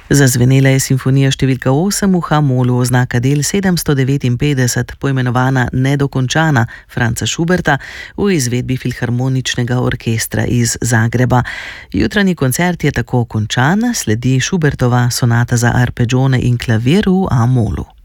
Zazvenela je simfonija številka 8 v H-molu, oznaka del 759, poimenovana Nedokončana Franca Schuberta v izvedbi Filharmoničnega orkestra iz Zagreba. Jutranji koncert je tako končan, sledi Schubertova sonata za arpeggione in klavir v A-molu.